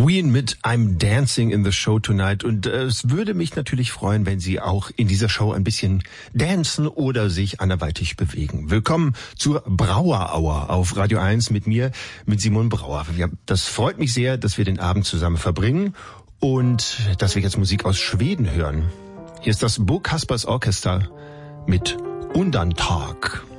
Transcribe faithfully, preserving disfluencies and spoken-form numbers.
Ween mit I'm Dancing in the Show Tonight. Und äh, es würde mich natürlich freuen, wenn Sie auch in dieser Show ein bisschen dancen oder sich anderweitig bewegen. Willkommen zur Brauer Hour auf Radio eins mit mir, mit Simon Brauer. Ja, das freut mich sehr, dass wir den Abend zusammen verbringen und dass wir jetzt Musik aus Schweden hören. Hier ist das Bo Kaspers Orchester mit Undantag.